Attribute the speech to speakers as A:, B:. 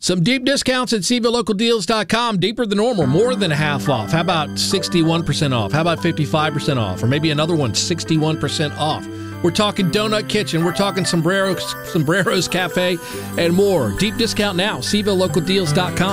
A: Some deep discounts at SeavilleLocalDeals.com. Deeper than normal, more than half off. How about 61% off? How about 55% off? Or maybe another one, 61% off. We're talking Donut Kitchen. We're talking Sombreros Cafe and more. Deep discount now, SeavilleLocalDeals.com.